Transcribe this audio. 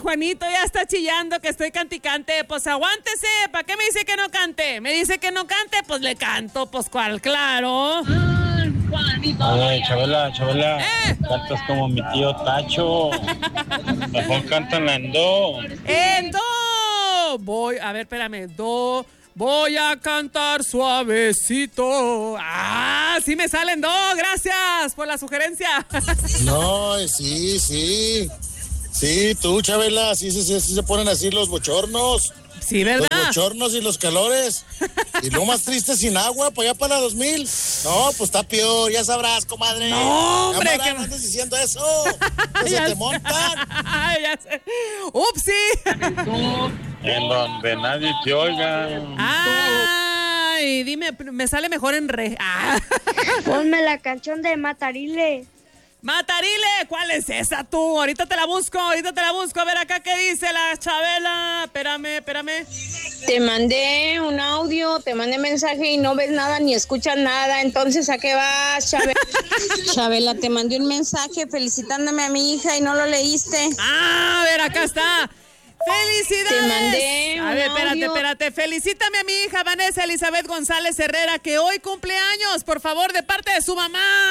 Juanito ya está chillando que estoy canticante. Pues aguántese, ¿para qué me dice que no cante? Me dice que no cante, pues le canto, pues cuál, claro. Ay, Chabela, cantas como mi tío Tacho. Mejor cántala en do. En do. Voy, a ver, espérame, do. Voy a cantar suavecito. Ah, sí me salen do, gracias por la sugerencia. No, sí. Sí, tú, Chabela, sí se ponen así los bochornos. Sí, ¿verdad? Los bochornos y los calores. Y lo más triste, sin agua, para allá para la 2000. No, pues está peor, ya sabrás, comadre. No, hombre, Cámara, no andes diciendo eso. Que se te montan. Ya sé. ¡Upsi! En donde nadie te oiga. Ay, dime, me sale mejor en re. Ah. Ponme la canción de Matarile. Matarile, ¿cuál es esa tú? Ahorita te la busco. A ver acá qué dice la Chabela. Espérame. Te mandé un audio, te mandé mensaje y no ves nada ni escuchas nada. Entonces, ¿a qué vas, Chabela? Chabela, te mandé un mensaje felicitándome a mi hija y no lo leíste. A ver, acá está. ¡Felicidades! Te mandé A ver, espérate. Felicítame a mi hija Vanessa Elizabeth González Herrera, que hoy cumple años, por favor, de parte de su mamá.